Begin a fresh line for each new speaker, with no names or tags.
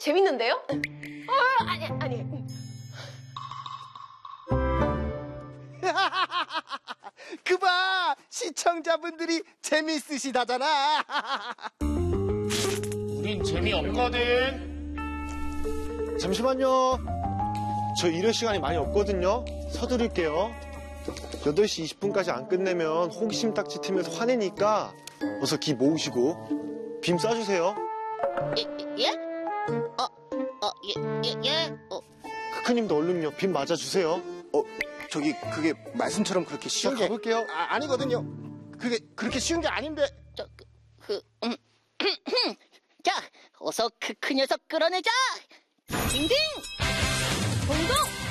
재밌는데요? 아니.
그봐, 시청자분들이 재밌으시다잖아.
우린 재미없거든.
잠시만요. 저 일할 시간이 많이 없거든요. 서두를게요. 8시 20분까지 안 끝내면 호기심 딱지 팀에서 화내니까 어서 기 모으시고 빔 쏴주세요.
예? 예?
크크님도 얼른요. 빔 맞아주세요.
저기 그게 말씀처럼 그렇게 쉬운 게
가볼게요.
아니거든요. 그게 그렇게 쉬운 게 아닌데.
자, 어서 그 녀석 끌어내자! 딩딩! 동동!